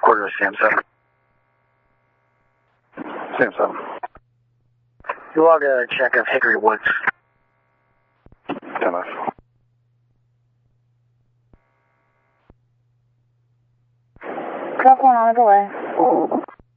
Quarter Sam 7. Sam 7. You log a check of Hickory Woods. 10-F. Call 1 on the delay.